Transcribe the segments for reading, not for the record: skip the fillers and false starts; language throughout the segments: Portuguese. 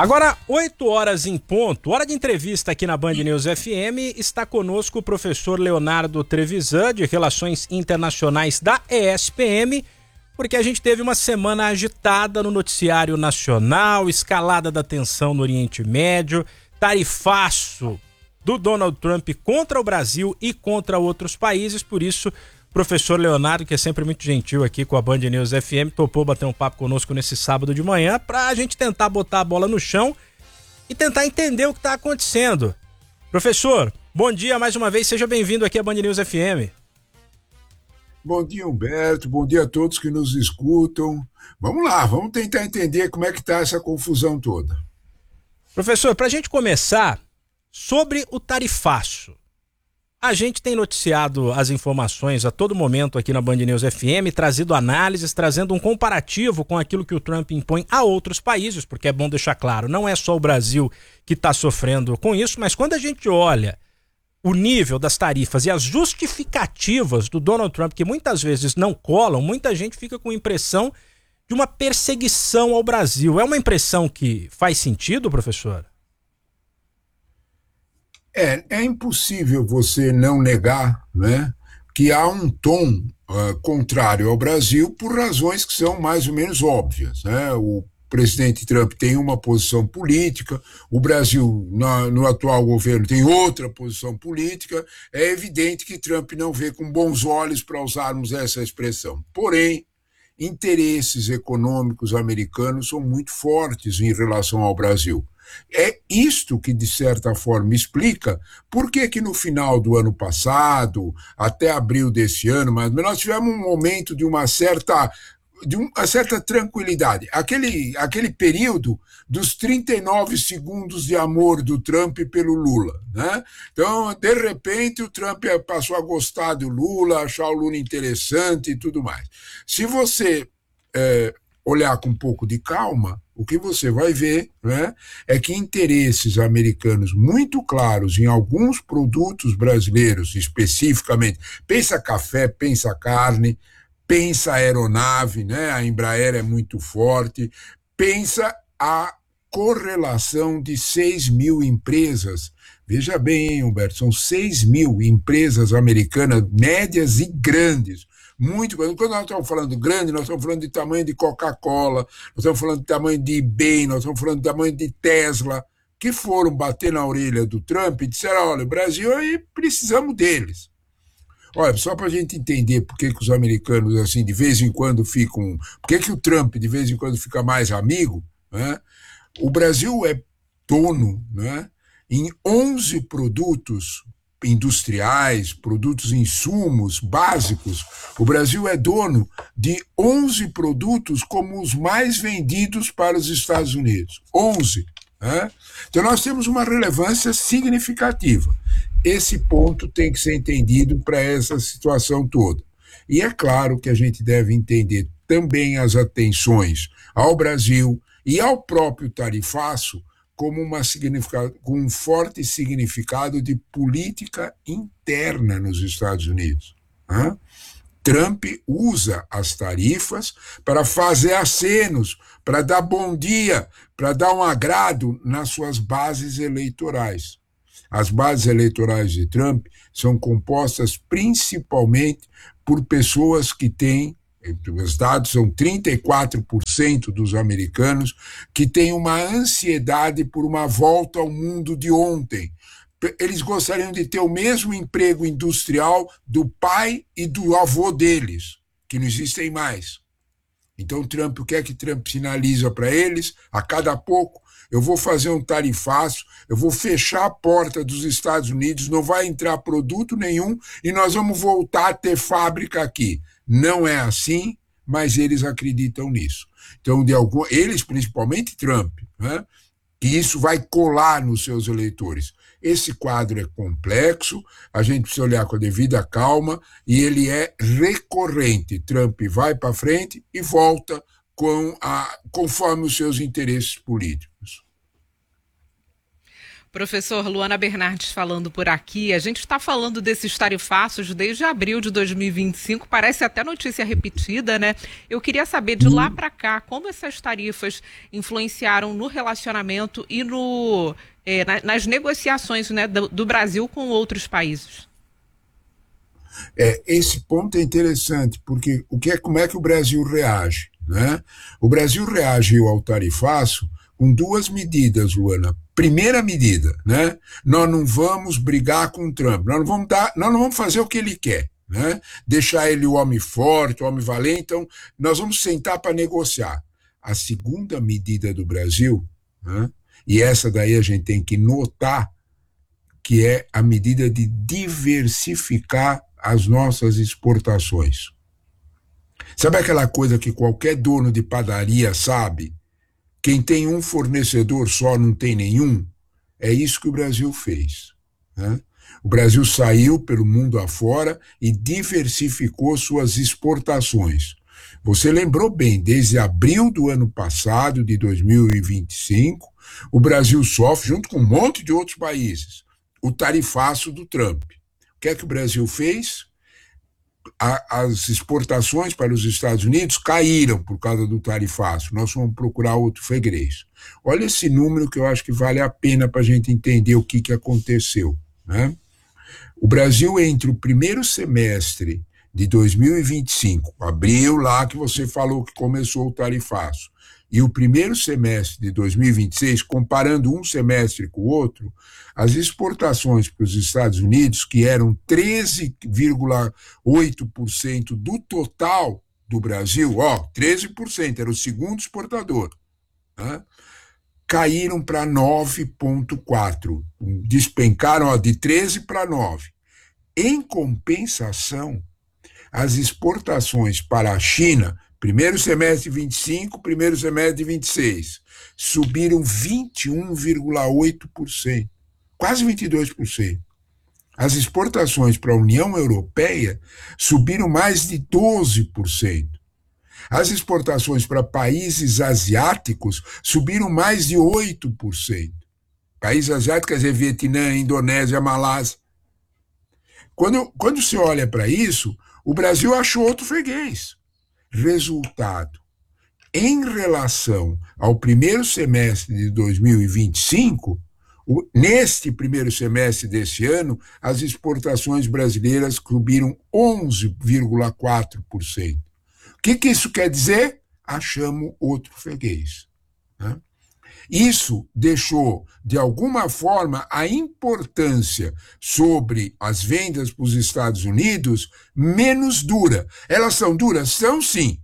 Agora, 8 horas em ponto, hora de entrevista aqui na Band News FM, está conosco o professor Leonardo Trevisan, de Relações Internacionais da ESPM, porque a gente teve uma semana agitada no noticiário nacional, escalada da tensão no Oriente Médio, tarifaço do Donald Trump contra o Brasil e contra outros países. Por isso, o professor Leonardo, que é sempre muito gentil aqui com a Band News FM, topou bater um papo conosco nesse sábado de manhã para a gente tentar botar a bola no chão e tentar entender o que está acontecendo. Professor, bom dia mais uma vez, seja bem-vindo aqui à Band News FM. Bom dia, Humberto, bom dia a todos que nos escutam. Vamos lá, vamos tentar entender como é que está essa confusão toda. Professor, para a gente começar, sobre o tarifaço. A gente tem noticiado as informações a todo momento aqui na Band News FM, trazido análises, trazendo um comparativo com aquilo que o Trump impõe a outros países, porque é bom deixar claro, não é só o Brasil que está sofrendo com isso, mas quando a gente olha o nível das tarifas e as justificativas do Donald Trump, que muitas vezes não colam, muita gente fica com a impressão de uma perseguição ao Brasil. É uma impressão que faz sentido, professor? É impossível você não negar, né, que há um tom contrário ao Brasil por razões que são mais ou menos óbvias, né? O presidente Trump tem uma posição política, o Brasil, no atual governo, tem outra posição política. É evidente que Trump não vê com bons olhos, para usarmos essa expressão. Porém, interesses econômicos americanos são muito fortes em relação ao Brasil. É isto que, de certa forma, explica por que no final do ano passado, até abril desse ano, mas nós tivemos um momento de uma certa tranquilidade. Aquele período dos 39 segundos de amor do Trump pelo Lula, né? Então, de repente, o Trump passou a gostar do Lula, achar o Lula interessante e tudo mais. Se você olhar com um pouco de calma, o que você vai ver, né, é que interesses americanos muito claros em alguns produtos brasileiros, especificamente, pensa café, pensa carne, pensa aeronave, né, a Embraer é muito forte, pensa a correlação de 6 mil empresas. Veja bem, Humberto, são 6 mil empresas americanas, médias e grandes. Muito, quando nós estamos falando grande, nós estamos falando de tamanho de Coca-Cola, nós estamos falando de tamanho de eBay, nós estamos falando de tamanho de Tesla, que foram bater na orelha do Trump e disseram: olha, o Brasil, aí precisamos deles. Olha, só para a gente entender por que os americanos, assim, de vez em quando ficam... Por que o Trump, de vez em quando, fica mais amigo, né? O Brasil é dono, né, em 11 produtos industriais, produtos insumos básicos. O Brasil é dono de 11 produtos como os mais vendidos para os Estados Unidos. 11. Né? Então nós temos uma relevância significativa. Esse ponto tem que ser entendido para essa situação toda. E é claro que a gente deve entender também as atenções ao Brasil e ao próprio tarifaço como com um forte significado de política interna nos Estados Unidos. Né? Trump usa as tarifas para fazer acenos, para dar bom dia, para dar um agrado nas suas bases eleitorais. As bases eleitorais de Trump são compostas principalmente por pessoas que têm, os dados são 34% dos americanos que têm uma ansiedade por uma volta ao mundo de ontem. Eles gostariam de ter o mesmo emprego industrial do pai e do avô deles, que não existem mais. Então, Trump, o que é que Trump sinaliza para eles? A cada pouco, eu vou fazer um tarifaço, eu vou fechar a porta dos Estados Unidos, não vai entrar produto nenhum e nós vamos voltar a ter fábrica aqui. Não é assim, mas eles acreditam nisso. Então, eles, principalmente Trump, né, que isso vai colar nos seus eleitores. Esse quadro é complexo, a gente precisa olhar com a devida calma e ele é recorrente. Trump vai para frente e volta conforme os seus interesses políticos. Professor, Luana Bernardes falando por aqui. A gente está falando desses tarifaços desde abril de 2025, parece até notícia repetida, né? Eu queria saber de lá para cá como essas tarifas influenciaram no relacionamento e nas negociações, né, do Brasil com outros países. Esse ponto é interessante, porque como é que o Brasil reage? Né? O Brasil reagiu ao tarifaço com duas medidas, Luana. Primeira medida, né? Nós não vamos brigar com o Trump, nós não vamos fazer o que ele quer, né? Deixar ele o homem forte, o homem valente, então nós vamos sentar para negociar. A segunda medida do Brasil, né? E essa daí a gente tem que notar, que é a medida de diversificar as nossas exportações. Sabe aquela coisa que qualquer dono de padaria sabe? Quem tem um fornecedor só não tem nenhum? É isso que o Brasil fez, né? O Brasil saiu pelo mundo afora e diversificou suas exportações. Você lembrou bem, desde abril do ano passado, de 2025, o Brasil sofre, junto com um monte de outros países, o tarifaço do Trump. O que é que o Brasil fez? As exportações para os Estados Unidos caíram por causa do tarifaço. Nós vamos procurar outro freguês. Olha esse número que eu acho que vale a pena para a gente entender o que aconteceu, né? O Brasil, entre o primeiro semestre de 2025, abril lá que você falou que começou o tarifaço, e o primeiro semestre de 2026, comparando um semestre com o outro, as exportações para os Estados Unidos, que eram 13,8% do total do Brasil, 13%, era o segundo exportador, né? Caíram para 9,4%, despencaram de 13 para 9%. Em compensação, as exportações para a China, primeiro semestre de 25, primeiro semestre de 26, subiram 21,8%, quase 22%. As exportações para a União Europeia subiram mais de 12%. As exportações para países asiáticos subiram mais de 8%. Países asiáticos, quer dizer, Vietnã, Indonésia, Malásia. Quando você olha para isso, o Brasil achou outro freguês. Resultado, em relação ao primeiro semestre de 2025, neste primeiro semestre desse ano, as exportações brasileiras subiram 11,4%. O que isso quer dizer? Achamos outro freguês, né? Isso deixou, de alguma forma, a importância sobre as vendas para os Estados Unidos menos dura. Elas são duras? São sim.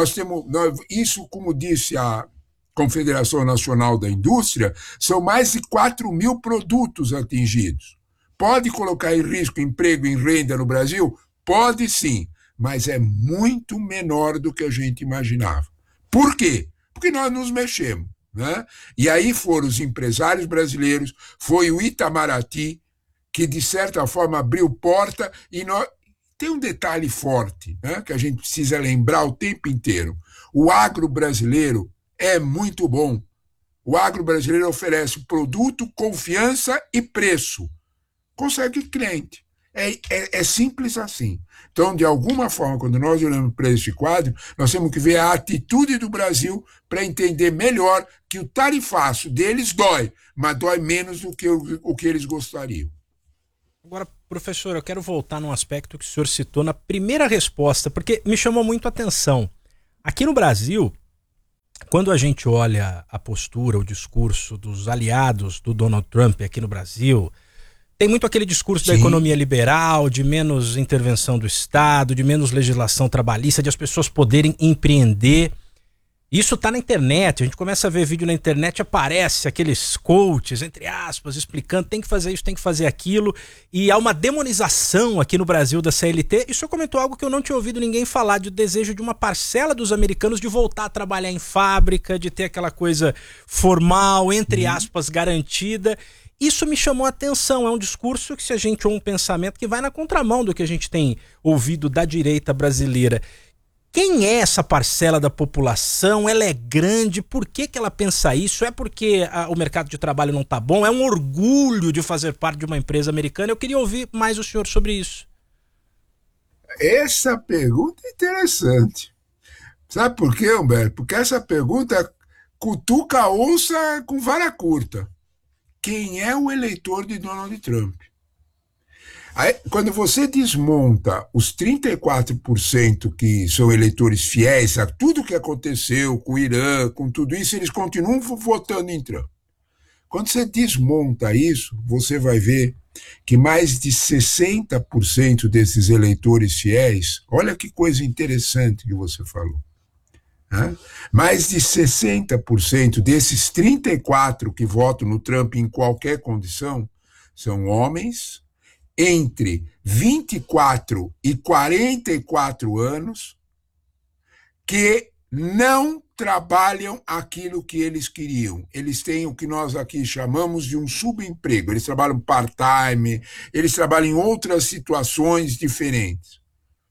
Isso, como disse a Confederação Nacional da Indústria, são mais de 4 mil produtos atingidos. Pode colocar em risco emprego e renda no Brasil? Pode sim, mas é muito menor do que a gente imaginava. Por quê? Porque nós nos mexemos, né? E aí foram os empresários brasileiros, foi o Itamaraty, que de certa forma abriu porta. E tem um detalhe forte, né, que a gente precisa lembrar o tempo inteiro. O agro brasileiro é muito bom. O agro brasileiro oferece produto, confiança e preço. Consegue cliente. É simples assim. Então, de alguma forma, quando nós olhamos para este quadro, nós temos que ver a atitude do Brasil para entender melhor que o tarifaço deles dói, mas dói menos do que o que eles gostariam. Agora, professor, eu quero voltar num aspecto que o senhor citou na primeira resposta, porque me chamou muito a atenção. Aqui no Brasil, quando a gente olha a postura, o discurso dos aliados do Donald Trump aqui no Brasil, tem muito aquele discurso da economia liberal, de menos intervenção do Estado, de menos legislação trabalhista, de as pessoas poderem empreender. Isso tá na internet, a gente começa a ver vídeo na internet, aparece aqueles coaches, entre aspas, explicando tem que fazer isso, tem que fazer aquilo, e há uma demonização aqui no Brasil da CLT. E o senhor comentou algo que eu não tinha ouvido ninguém falar, de desejo de uma parcela dos americanos de voltar a trabalhar em fábrica, de ter aquela coisa formal, entre aspas, garantida. Isso me chamou a atenção, é um discurso que, se a gente ou um pensamento que vai na contramão do que a gente tem ouvido da direita brasileira. Quem é essa parcela da população? Ela é grande? Por que ela pensa isso? É porque o mercado de trabalho não tá bom? É um orgulho de fazer parte de uma empresa americana? Eu queria ouvir mais o senhor sobre isso. Essa pergunta é interessante. Sabe por quê, Humberto? Porque essa pergunta cutuca a onça com vara curta. Quem é o eleitor de Donald Trump? Aí, quando você desmonta os 34% que são eleitores fiéis a tudo que aconteceu com o Irã, com tudo isso, eles continuam votando em Trump. Quando você desmonta isso, você vai ver que mais de 60% desses eleitores fiéis, olha que coisa interessante que você falou, né? Mais de 60% desses 34% que votam no Trump em qualquer condição são homens entre 24 e 44 anos que não trabalham aquilo que eles queriam. Eles têm o que nós aqui chamamos de um subemprego. Eles trabalham part-time, eles trabalham em outras situações diferentes.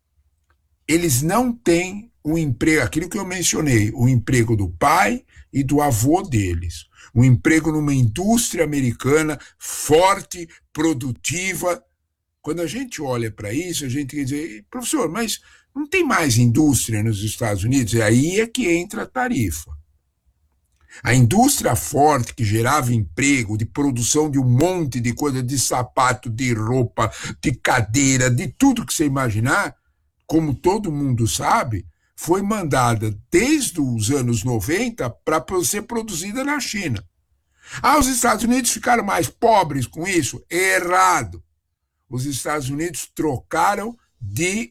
Eles não têm o emprego, aquilo que eu mencionei, o emprego do pai e do avô deles. Um emprego numa indústria americana forte, produtiva. Quando a gente olha para isso, a gente quer dizer, professor, mas não tem mais indústria nos Estados Unidos? E aí é que entra a tarifa. A indústria forte que gerava emprego, de produção de um monte de coisa, de sapato, de roupa, de cadeira, de tudo que você imaginar, como todo mundo sabe, foi mandada desde os anos 90 para ser produzida na China. Os Estados Unidos ficaram mais pobres com isso? Errado. Os Estados Unidos trocaram de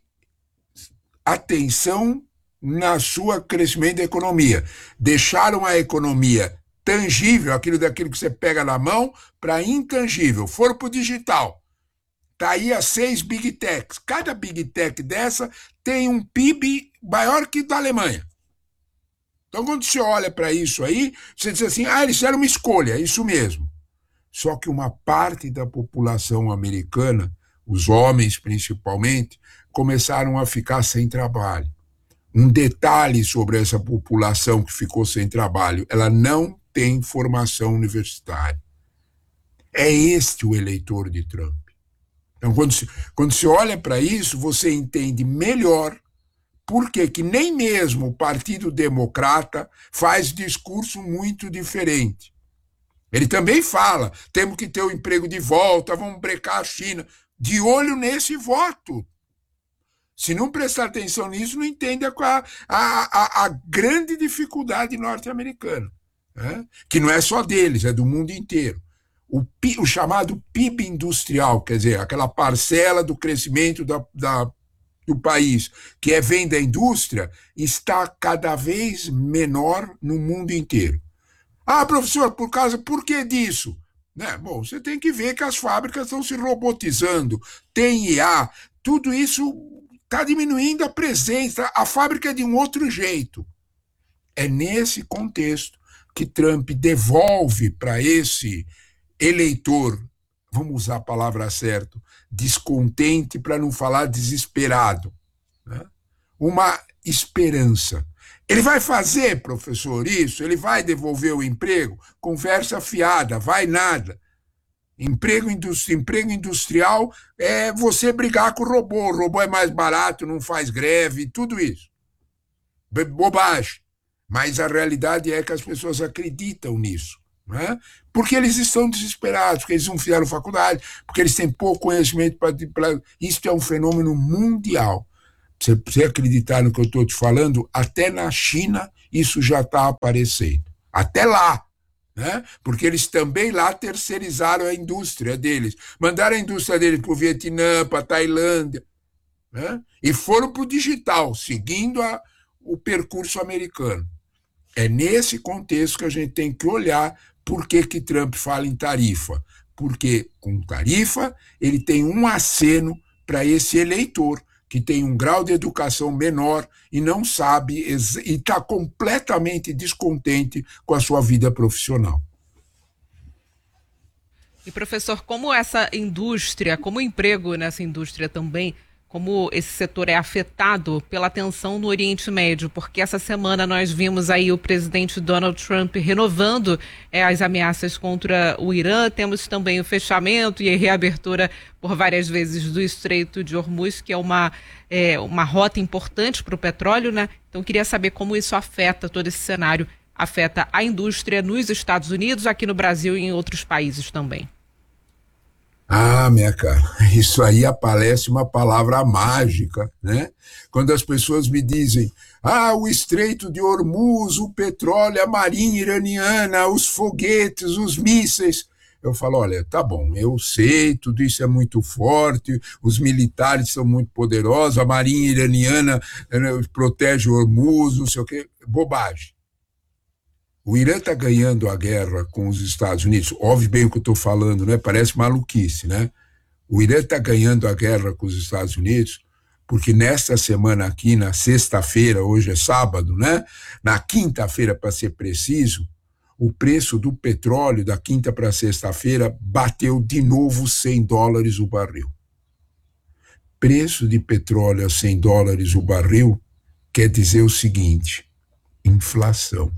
atenção na sua crescimento da economia. Deixaram a economia tangível, daquilo que você pega na mão, para intangível. Foram para o digital. Está aí as 6 Big Techs. Cada Big Tech dessa tem um PIB maior que o da Alemanha. Então, quando você olha para isso aí, você diz assim, eles fizeram uma escolha, é isso mesmo. Só que uma parte da população americana, os homens principalmente, começaram a ficar sem trabalho. Um detalhe sobre essa população que ficou sem trabalho, ela não tem formação universitária. É este o eleitor de Trump. Então, quando se olha para isso, você entende melhor por que nem mesmo o Partido Democrata faz discurso muito diferente. Ele também fala, temos que ter o emprego de volta, vamos brecar a China. De olho nesse voto. Se não prestar atenção nisso, não entende a grande dificuldade norte-americana, né? Que não é só deles, é do mundo inteiro. O chamado PIB industrial, quer dizer, aquela parcela do crescimento do país que vem da indústria, está cada vez menor no mundo inteiro. Professor, por que disso? Bom, você tem que ver que as fábricas estão se robotizando, tem IA, tudo isso está diminuindo a presença, a fábrica é de um outro jeito. É nesse contexto que Trump devolve para esse eleitor, vamos usar a palavra certa, descontente para não falar desesperado, né? Uma esperança. Ele vai fazer, professor, isso? Ele vai devolver o emprego? Conversa fiada, vai nada. Emprego industrial é você brigar com o robô é mais barato, não faz greve, tudo isso. Bobagem. Mas a realidade é que as pessoas acreditam nisso, né? Porque eles estão desesperados, porque eles não fizeram faculdade, porque eles têm pouco conhecimento. Isso é um fenômeno mundial. Você acreditar no que eu estou te falando, até na China isso já está aparecendo. Até lá. Né? Porque eles também lá terceirizaram a indústria deles. Mandaram a indústria deles para o Vietnã, para a Tailândia. Né? E foram para o digital, seguindo o percurso americano. É nesse contexto que a gente tem que olhar por que Trump fala em tarifa. Porque com tarifa ele tem um aceno para esse eleitor que tem um grau de educação menor e não sabe, e está completamente descontente com a sua vida profissional. E, professor, como essa indústria, como o emprego nessa indústria também como esse setor é afetado pela tensão no Oriente Médio, porque essa semana nós vimos aí o presidente Donald Trump renovando as ameaças contra o Irã, temos também o fechamento e a reabertura por várias vezes do Estreito de Hormuz, que é uma rota importante para o petróleo, né? Então queria saber como isso afeta todo esse cenário, afeta a indústria nos Estados Unidos, aqui no Brasil e em outros países também. Ah, minha cara, isso aí aparece uma palavra mágica, né? Quando as pessoas me dizem, o Estreito de Hormuz, o petróleo, a marinha iraniana, os foguetes, os mísseis. Eu falo, olha, tá bom, eu sei, tudo isso é muito forte, os militares são muito poderosos, a marinha iraniana protege o Hormuz, não sei o quê. Bobagem. O Irã está ganhando a guerra com os Estados Unidos. Ouve bem o que eu estou falando, né? Parece maluquice, né? O Irã está ganhando a guerra com os Estados Unidos porque nesta semana aqui, na sexta-feira, hoje é sábado, né? Na quinta-feira, para ser preciso, o preço do petróleo da quinta para sexta-feira bateu de novo $100 o barril. Preço de petróleo a $100 o barril quer dizer o seguinte: inflação.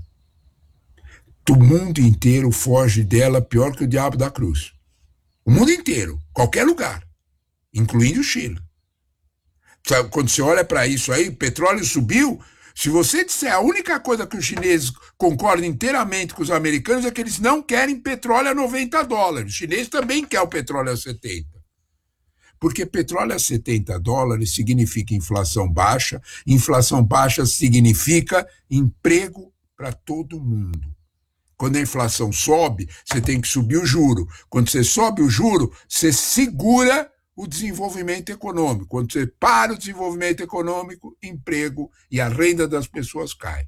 O mundo inteiro foge dela pior que o diabo da cruz. O mundo inteiro, qualquer lugar, incluindo o Chile. Quando você olha para isso aí, o petróleo subiu. Se você disser a única coisa que os chineses concordam inteiramente com os americanos é que eles não querem petróleo a $90. Os chineses também querem o petróleo a 70. Porque petróleo a $70 significa inflação baixa significa emprego para todo mundo. Quando a inflação sobe, você tem que subir o juro. Quando você sobe o juro, você segura o desenvolvimento econômico. Quando você para o desenvolvimento econômico, emprego e a renda das pessoas cai.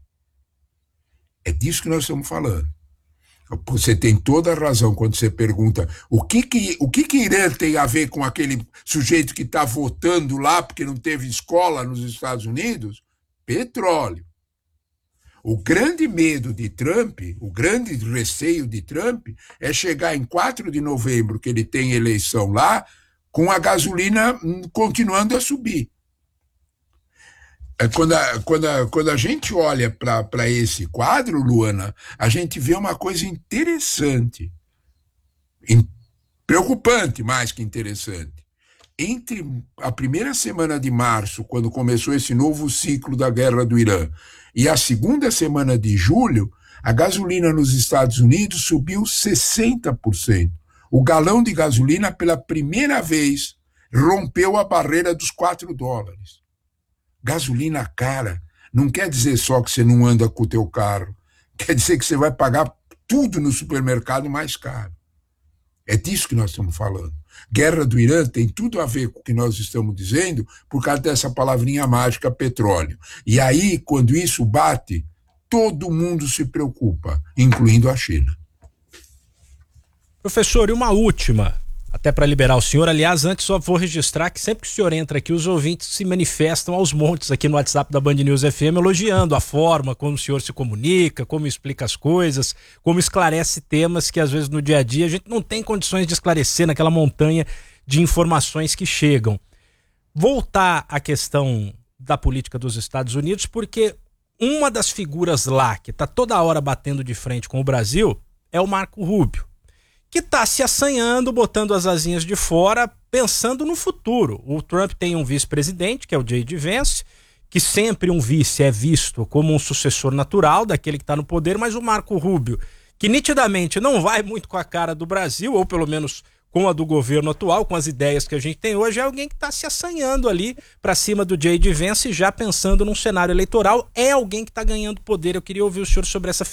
É disso que nós estamos falando. Você tem toda a razão quando você pergunta o que Irã tem a ver com aquele sujeito que está votando lá porque não teve escola nos Estados Unidos? Petróleo. O grande medo de Trump, o grande receio de Trump é chegar em 4 de novembro, que ele tem eleição lá, com a gasolina continuando a subir. Quando a gente olha para esse quadro, Luana, a gente vê uma coisa interessante, preocupante mais que interessante. Entre a primeira semana de março, quando começou esse novo ciclo da guerra do Irã, e a segunda semana de julho, a gasolina nos Estados Unidos subiu 60%. O galão de gasolina, pela primeira vez, rompeu a barreira dos $4. Gasolina cara não quer dizer só que você não anda com o teu carro. Quer dizer que você vai pagar tudo no supermercado mais caro. É disso que nós estamos falando. Guerra do Irã tem tudo a ver com o que nós estamos dizendo por causa dessa palavrinha mágica petróleo. E aí, quando isso bate, todo mundo se preocupa, incluindo a China. Professor, e uma última, até para liberar o senhor. Aliás, antes só vou registrar que sempre que o senhor entra aqui, os ouvintes se manifestam aos montes aqui no WhatsApp da Band News FM, elogiando a forma como o senhor se comunica, como explica as coisas, como esclarece temas que às vezes no dia a dia a gente não tem condições de esclarecer naquela montanha de informações que chegam. Voltar à questão da política dos Estados Unidos, porque uma das figuras lá que está toda hora batendo de frente com o Brasil é o Marco Rubio, que está se assanhando, botando as asinhas de fora, pensando no futuro. O Trump tem um vice-presidente, que é o J.D. Vance, que sempre um vice é visto como um sucessor natural daquele que está no poder, mas o Marco Rubio, que nitidamente não vai muito com a cara do Brasil, ou pelo menos com a do governo atual, com as ideias que a gente tem hoje, é alguém que está se assanhando ali para cima do J.D. Vance, já pensando num cenário eleitoral, é alguém que está ganhando poder. Eu queria ouvir o senhor sobre essa